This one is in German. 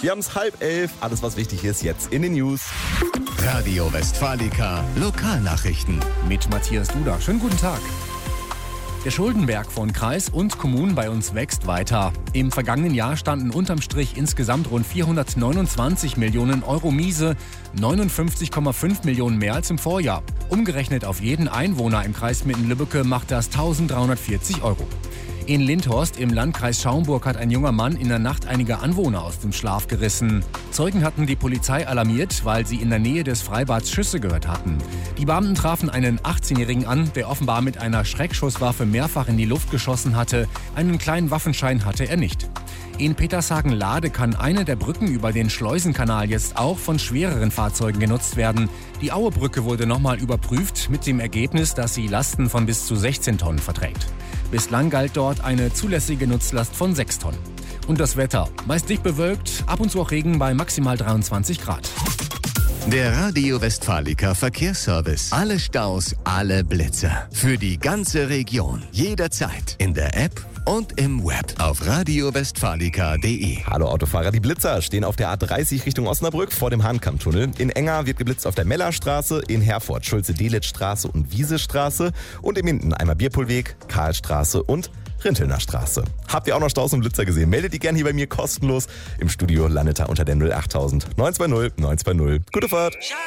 Wir haben es 10:30. Alles, was wichtig ist, jetzt in den News. Radio Westfalica Lokalnachrichten. Mit Matthias Duda. Schönen guten Tag. Der Schuldenberg von Kreis und Kommunen bei uns wächst weiter. Im vergangenen Jahr standen unterm Strich insgesamt rund 429 Millionen Euro miese, 59,5 Millionen mehr als im Vorjahr. Umgerechnet auf jeden Einwohner im Kreis Mitten-Lübbecke macht das 1.340 Euro. In Lindhorst im Landkreis Schaumburg hat ein junger Mann in der Nacht einige Anwohner aus dem Schlaf gerissen. Zeugen hatten die Polizei alarmiert, weil sie in der Nähe des Freibads Schüsse gehört hatten. Die Beamten trafen einen 18-Jährigen an, der offenbar mit einer Schreckschusswaffe mehrfach in die Luft geschossen hatte. Einen kleinen Waffenschein hatte er nicht. In Petershagen-Lade kann eine der Brücken über den Schleusenkanal jetzt auch von schwereren Fahrzeugen genutzt werden. Die Auebrücke wurde nochmal überprüft mit dem Ergebnis, dass sie Lasten von bis zu 16 Tonnen verträgt. Bislang galt dort eine zulässige Nutzlast von 6 Tonnen. Und das Wetter, meist dicht bewölkt, ab und zu auch Regen bei maximal 23 Grad. Der Radio Westfalica Verkehrsservice. Alle Staus, alle Blitzer. Für die ganze Region. Jederzeit. In der App und im Web. Auf radiowestfalica.de. Hallo Autofahrer, die Blitzer stehen auf der A30 Richtung Osnabrück vor dem Hahnkammtunnel. In Enger wird geblitzt auf der Mellerstraße, in Herford Schulze-Delitzsch-Straße und Wiesestraße und im Minden einmal Bierpohlweg, Karlstraße und Rintelner Straße. Habt ihr auch noch Staus und Blitzer gesehen? Meldet die gern hier bei mir kostenlos. Im Studio landet er unter der 08000 920 920. Gute Fahrt!